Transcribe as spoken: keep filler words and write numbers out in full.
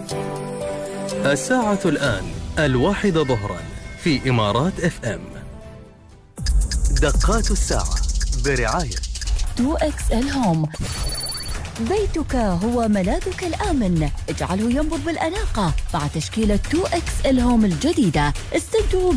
الساعة الآن الواحدة ظهرا في إمارات اف ام. دقات الساعة برعاية تو إكس إل هوم. بيتك هو ملاذك الآمن، اجعله ينبض بالأناقة مع تشكيلة تو إكس إل هوم الجديدة. استمتعوا